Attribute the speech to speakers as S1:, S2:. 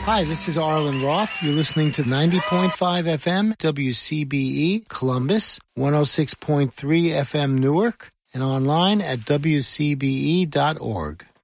S1: Hi, this is Arlen Roth. You're listening to 90.5 FM WCBE Columbus, 106.3 FM Newark, and online at WCBE.org.